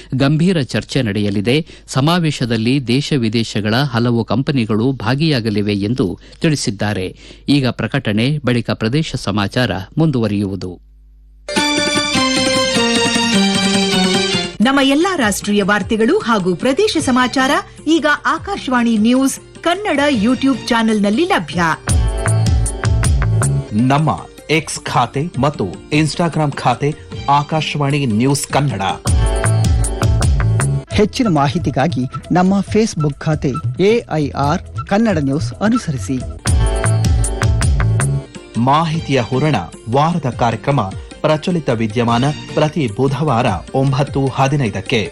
ಗಂಭೀರ ಚರ್ಚೆ ನಡೆಯಲಿದೆ. ಸಮಾವೇಶದಲ್ಲಿ ದೇಶ ವಿದೇಶಗಳ ಹಲವು ಕಂಪನಿಗಳು ಭಾಗಿಯಾಗಲಿವೆ ಎಂದು ತಿಳಿಸಿದ್ದಾರೆ. ಈಗ ಪ್ರಕಟಣೆ, ಬಳಿಕ ಪ್ರದೇಶ ಸಮಾಚಾರ ಮುಂದುವರಿಯುವುದು. ನಮ್ಮ ಎಲ್ಲಾ ರಾಷ್ಟ್ರೀಯ ವಾರ್ತೆಗಳು ಹಾಗೂ ಪ್ರದೇಶ ಸಮಾಚಾರ ಈಗ ಆಕಾಶವಾಣಿ ನ್ಯೂಸ್ ಕನ್ನಡ ಯೂಟ್ಯೂಬ್ ಚಾನೆಲ್ನಲ್ಲಿ ಲಭ್ಯ. ನಮ್ಮ ಎಕ್ಸ್ ಖಾತೆ ಮತ್ತು ಇನ್ಸ್ಟಾಗ್ರಾಂ ಖಾತೆ ಆಕಾಶವಾಣಿ ನ್ಯೂಸ್ ಕನ್ನಡ. ಹೆಚ್ಚಿನ ಮಾಹಿತಿಗಾಗಿ ನಮ್ಮ ಫೇಸ್ಬುಕ್ ಖಾತೆ AIR ಕನ್ನಡ ನ್ಯೂಸ್ ಅನುಸರಿಸಿ. ಮಾಹಿತಿಯ ಹೂರಣ, ವಾರದ ಕಾರ್ಯಕ್ರಮ ಪ್ರಚಲಿತ ವಿದ್ಯಮಾನ ಪ್ರತಿ ಬುಧವಾರ 9:15ಕ್ಕೆ.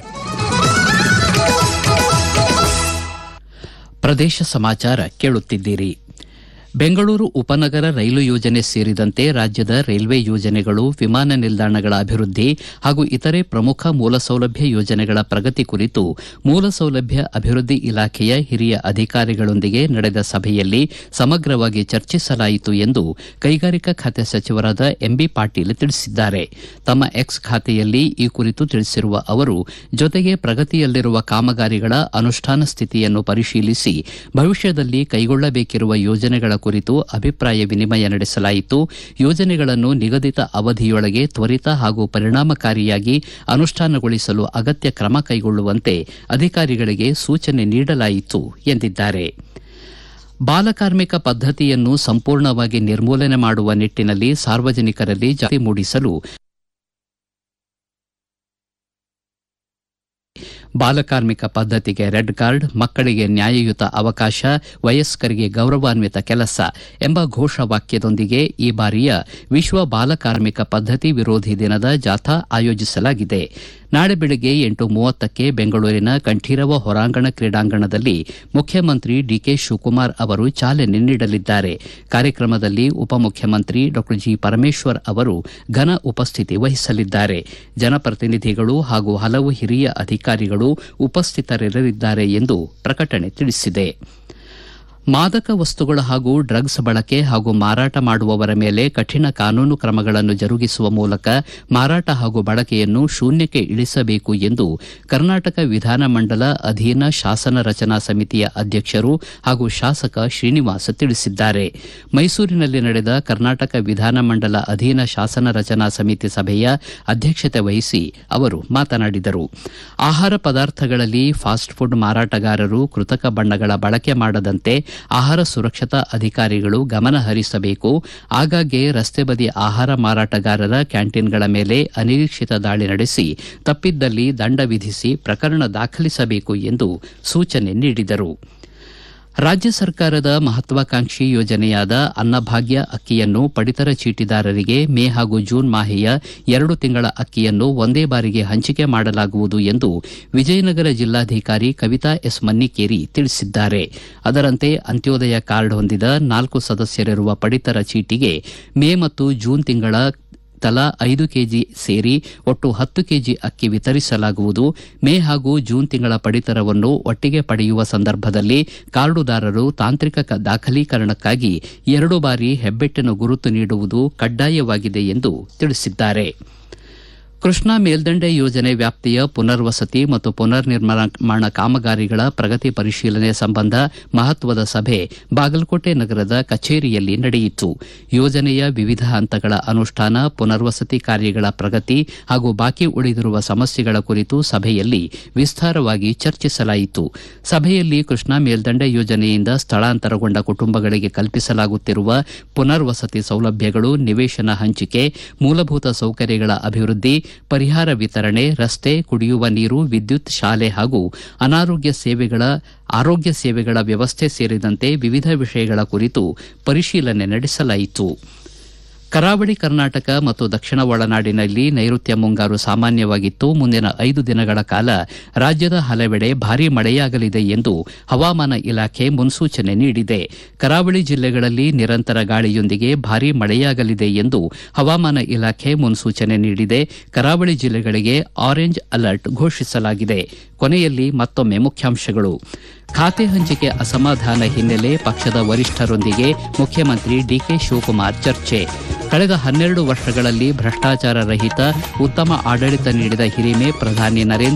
ಪ್ರದೇಶ ಸಮಾಚಾರ ಕೇಳುತ್ತಿದ್ದೀರಿ. ಬೆಂಗಳೂರು ಉಪನಗರ ರೈಲು ಯೋಜನೆ ಸೇರಿದಂತೆ ರಾಜ್ಯದ ರೈಲ್ವೆ ಯೋಜನೆಗಳು, ವಿಮಾನ ನಿಲ್ದಾಣಗಳ ಅಭಿವೃದ್ಧಿ ಹಾಗೂ ಇತರೆ ಪ್ರಮುಖ ಮೂಲಸೌಲಭ್ಯ ಯೋಜನೆಗಳ ಪ್ರಗತಿ ಕುರಿತು ಮೂಲಸೌಲಭ್ಯ ಅಭಿವೃದ್ಧಿ ಇಲಾಖೆಯ ಹಿರಿಯ ಅಧಿಕಾರಿಗಳೊಂದಿಗೆ ನಡೆದ ಸಭೆಯಲ್ಲಿ ಸಮಗ್ರವಾಗಿ ಚರ್ಚಿಸಲಾಯಿತು ಎಂದು ಕೈಗಾರಿಕಾ ಖಾತೆ ಸಚಿವರಾದ MB ಪಾಟೀಲ್ ತಿಳಿಸಿದ್ದಾರೆ. ತಮ್ಮ ಎಕ್ಸ್ ಖಾತೆಯಲ್ಲಿ ಈ ಕುರಿತು ತಿಳಿಸಿರುವ ಅವರು, ಜೊತೆಗೆ ಪ್ರಗತಿಯಲ್ಲಿರುವ ಕಾಮಗಾರಿಗಳ ಅನುಷ್ಠಾನ ಸ್ಥಿತಿಯನ್ನು ಪರಿಶೀಲಿಸಿ ಭವಿಷ್ಯದಲ್ಲಿ ಕೈಗೊಳ್ಳಬೇಕಿರುವ ಯೋಜನೆಗಳ ಕುರಿತು ಅಭಿಪ್ರಾಯ ವಿನಿಮಯ ನಡೆಸಲಾಯಿತು. ಯೋಜನೆಗಳನ್ನು ನಿಗದಿತ ಅವಧಿಯೊಳಗೆ ತ್ವರಿತ ಹಾಗೂ ಪರಿಣಾಮಕಾರಿಯಾಗಿ ಅನುಷ್ಠಾನಗೊಳಿಸಲು ಅಗತ್ಯ ಕ್ರಮ ಕೈಗೊಳ್ಳುವಂತೆ ಅಧಿಕಾರಿಗಳಿಗೆ ಸೂಚನೆ ನೀಡಲಾಯಿತು ಎಂದಿದ್ದಾರೆ. ಬಾಲಕಾರ್ಮಿಕ ಪದ್ದತಿಯನ್ನು ಸಂಪೂರ್ಣವಾಗಿ ನಿರ್ಮೂಲನೆ ಮಾಡುವ ನಿಟ್ಟಿನಲ್ಲಿ ಸಾರ್ವಜನಿಕರಲ್ಲಿ ಜಾಗೃತಿ ಮೂಡಿಸಲು ಬಾಲಕಾರ್ಮಿಕ ಪದ್ದತಿಗೆ ರೆಡ್ ಕಾರ್ಡ್, ಮಕ್ಕಳಿಗೆ ನ್ಯಾಯಯುತ ಅವಕಾಶ, ವಯಸ್ಕರಿಗೆ ಗೌರವಾನ್ವಿತ ಕೆಲಸ ಎಂಬ ಘೋಷವಾಕ್ಯದೊಂದಿಗೆ ಈ ಬಾರಿಯ ವಿಶ್ವ ಬಾಲಕಾರ್ಮಿಕ ಪದ್ದತಿ ವಿರೋಧಿ ದಿನದ ಜಾಥಾ ಆಯೋಜಿಸಲಾಗಿದೆ. ನಾಳೆ ಬೆಳಗ್ಗೆ 8:30ಕ್ಕೆ ಬೆಂಗಳೂರಿನ ಕಂಠೀರವ ಹೊರಾಂಗಣ ಕ್ರೀಡಾಂಗಣದಲ್ಲಿ ಮುಖ್ಯಮಂತ್ರಿ DK ಶಿವಕುಮಾರ್ ಅವರು ಚಾಲನೆ ನೀಡಲಿದ್ದಾರೆ. ಕಾರ್ಯಕ್ರಮದಲ್ಲಿ ಉಪಮುಖ್ಯಮಂತ್ರಿ ಡಾ ಜಿ ಪರಮೇಶ್ವರ್ ಅವರು ಘನ ಉಪಸ್ಥಿತಿ ವಹಿಸಲಿದ್ದಾರೆ. ಜನಪ್ರತಿನಿಧಿಗಳು ಹಾಗೂ ಹಲವು ಹಿರಿಯ ಅಧಿಕಾರಿಗಳು ಉಪಸ್ಥಿತರಿರಲಿದ್ದಾರೆ ಎಂದು ಪ್ರಕಟಣೆ ತಿಳಿಸಿದೆ. ಮಾದಕ ವಸ್ತುಗಳ ಹಾಗೂ ಡ್ರಗ್ಸ್ ಬಳಕೆ ಹಾಗೂ ಮಾರಾಟ ಮಾಡುವವರ ಮೇಲೆ ಕಠಿಣ ಕಾನೂನು ಕ್ರಮಗಳನ್ನು ಜರುಗಿಸುವ ಮೂಲಕ ಮಾರಾಟ ಹಾಗೂ ಬಳಕೆಯನ್ನು ಶೂನ್ಯಕ್ಕೆ ಇಳಿಸಬೇಕು ಎಂದು ಕರ್ನಾಟಕ ವಿಧಾನಮಂಡಲ ಅಧೀನ ಶಾಸನ ರಚನಾ ಸಮಿತಿಯ ಅಧ್ಯಕ್ಷರು ಹಾಗೂ ಶಾಸಕ ಶ್ರೀನಿವಾಸ್ ತಿಳಿಸಿದ್ದಾರೆ. ಮೈಸೂರಿನಲ್ಲಿ ನಡೆದ ಕರ್ನಾಟಕ ವಿಧಾನಮಂಡಲ ಅಧೀನ ಶಾಸನ ರಚನಾ ಸಮಿತಿ ಸಭೆಯ ಅಧ್ಯಕ್ಷತೆ ವಹಿಸಿ ಅವರು ಮಾತನಾಡಿದರು. ಆಹಾರ ಪದಾರ್ಥಗಳಲ್ಲಿ ಫಾಸ್ಟ್ ಫುಡ್ ಮಾರಾಟಗಾರರು ಕೃತಕ ಬಣ್ಣಗಳ ಬಳಕೆ ಮಾಡದಂತೆ ಆಹಾರ ಸುರಕ್ಷತಾ ಅಧಿಕಾರಿಗಳು ಗಮನ ಹರಿಸಬೇಕು. ಆಗಾಗ್ಗೆ ರಸ್ತೆ ಬದಿ ಆಹಾರ ಮಾರಾಟಗಾರರ ಕ್ಯಾಂಟೀನ್ಗಳ ಮೇಲೆ ಅನಿರೀಕ್ಷಿತ ದಾಳಿ ನಡೆಸಿ ತಪ್ಪಿದ್ದಲ್ಲಿ ದಂಡ ವಿಧಿಸಿ ಪ್ರಕರಣ ದಾಖಲಿಸಬೇಕು ಎಂದು ಸೂಚನೆ ನೀಡಿದರು. ರಾಜ್ಯ ಸರ್ಕಾರದ ಮಹತ್ವಾಕಾಂಕ್ಷಿ ಯೋಜನೆಯಾದ ಅನ್ನಭಾಗ್ಯ ಅಕ್ಕಿಯನ್ನು ಪಡಿತರ ಚೀಟಿದಾರರಿಗೆ ಮೇ ಹಾಗೂ ಜೂನ್ ಮಾಹೆಯ 2 ತಿಂಗಳ ಅಕ್ಕಿಯನ್ನು ಒಂದೇ ಬಾರಿಗೆ ಹಂಚಿಕೆ ಮಾಡಲಾಗುವುದು ಎಂದು ವಿಜಯನಗರ ಜಿಲ್ಲಾಧಿಕಾರಿ ಕವಿತಾ ಎಸ್ ಮನ್ನಿಕೇರಿ ತಿಳಿಸಿದ್ದಾರೆ. ಅದರಂತೆ ಅಂತ್ಯೋದಯ ಕಾರ್ಡ್ ಹೊಂದಿದ 4 ಸದಸ್ಯರಿರುವ ಪಡಿತರ ಚೀಟಿಗೆ ಮೇ ಮತ್ತು ಜೂನ್ ತಿಂಗಳ ತಲಾ 5 ಕೆಜಿ ಸೇರಿ ಒಟ್ಟು 10 ಕೆಜಿ ಅಕ್ಕಿ ವಿತರಿಸಲಾಗುವುದು. ಮೇ ಹಾಗೂ ಜೂನ್ ತಿಂಗಳ ಪಡಿತರವನ್ನು ಒಟ್ಟಿಗೆ ಪಡೆಯುವ ಸಂದರ್ಭದಲ್ಲಿ ಕಾರ್ಡುದಾರರು ತಾಂತ್ರಿಕ ದಾಖಲೀಕರಣಕ್ಕಾಗಿ 2 ಬಾರಿ ಹೆಬ್ಬೆಟ್ಟಿನ ಗುರುತು ನೀಡುವುದು ಕಡ್ಡಾಯವಾಗಿದೆ ಎಂದು ತಿಳಿಸಿದ್ದಾರೆ. ಕೃಷ್ಣಾ ಮೇಲ್ದಂಡೆ ಯೋಜನೆ ವ್ಯಾಪ್ತಿಯ ಪುನರ್ವಸತಿ ಮತ್ತು ಪುನರ್ ನಿರ್ಮಾಣ ಕಾಮಗಾರಿಗಳ ಪ್ರಗತಿ ಪರಿಶೀಲನೆ ಸಂಬಂಧ ಮಹತ್ವದ ಸಭೆ ಬಾಗಲಕೋಟೆ ನಗರದ ಕಚೇರಿಯಲ್ಲಿ ನಡೆಯಿತು. ಯೋಜನೆಯ ವಿವಿಧ ಹಂತಗಳ ಅನುಷ್ಠಾನ, ಪುನರ್ವಸತಿ ಕಾರ್ಯಗಳ ಪ್ರಗತಿ ಹಾಗೂ ಬಾಕಿ ಉಳಿದಿರುವ ಸಮಸ್ಯೆಗಳ ಕುರಿತು ಸಭೆಯಲ್ಲಿ ವಿಸ್ತಾರವಾಗಿ ಚರ್ಚಿಸಲಾಯಿತು. ಸಭೆಯಲ್ಲಿ ಕೃಷ್ಣಾ ಮೇಲ್ದಂಡೆ ಯೋಜನೆಯಿಂದ ಸ್ಥಳಾಂತರಗೊಂಡ ಕುಟುಂಬಗಳಿಗೆ ಕಲ್ಪಿಸಲಾಗುತ್ತಿರುವ ಪುನರ್ವಸತಿ ಸೌಲಭ್ಯಗಳು, ನಿವೇಶನ ಹಂಚಿಕೆ, ಮೂಲಭೂತ ಸೌಕರ್ಯಗಳ ಅಭಿವೃದ್ಧಿ, ಪರಿಹಾರ ವಿತರಣೆ, ರಸ್ತೆ, ಕುಡಿಯುವ ನೀರು, ವಿದ್ಯುತ್, ಶಾಲೆ ಹಾಗೂ ಆರೋಗ್ಯ ಸೇವೆಗಳ ವ್ಯವಸ್ಥೆ ಸೇರಿದಂತೆ ವಿವಿಧ ವಿಷಯಗಳ ಕುರಿತು ಪರಿಶೀಲನೆ ನಡೆಸಲಾಯಿತು. ಕರಾವಳಿ ಕರ್ನಾಟಕ ಮತ್ತು ದಕ್ಷಿಣ ಒಳನಾಡಿನಲ್ಲಿ ನೈಋತ್ಯ ಮುಂಗಾರು ಸಾಮಾನ್ಯವಾಗಿತ್ತು. ಮುಂದಿನ 5 ದಿನಗಳ ಕಾಲ ರಾಜ್ಯದ ಹಲವೆಡೆ ಭಾರೀ ಮಳೆಯಾಗಲಿದೆ ಎಂದು ಹವಾಮಾನ ಇಲಾಖೆ ಮುನ್ಸೂಚನೆ ನೀಡಿದೆ. ಕರಾವಳಿ ಜಿಲ್ಲೆಗಳಲ್ಲಿ ನಿರಂತರ ಗಾಳಿಯೊಂದಿಗೆ ಭಾರೀ ಮಳೆಯಾಗಲಿದೆ ಎಂದು ಹವಾಮಾನ ಇಲಾಖೆ ಮುನ್ಸೂಚನೆ ನೀಡಿದೆ. ಕರಾವಳಿ ಜಿಲ್ಲೆಗಳಿಗೆ ಆರೆಂಜ್ ಅಲರ್ಟ್ ಘೋಷಿಸಲಾಗಿದೆ. ಕೊನೆಯಲ್ಲಿ ಮತ್ತೊಮ್ಮೆ ಮುಖ್ಯಾಂಶಗಳು. ಖಾತೆ ಹಂಚಿಕೆ ಅಸಮಾಧಾನ ಹಿನ್ನೆಲೆ ಪಕ್ಷದ ವರಿಷ್ಠರೊಂದಿಗೆ ಮುಖ್ಯಮಂತ್ರಿ DK ಶಿವಕುಮಾರ್ ಚರ್ಚೆ. ಕಳೆದ 12 ವರ್ಷಗಳಲ್ಲಿ ಭ್ರಷ್ಟಾಚಾರ ರಹಿತ ಉತ್ತಮ ಆಡಳಿತ ನೀಡಿದ ಹಿರಿಮೆ ಪ್ರಧಾನಿ ನರೇಂದ್ರ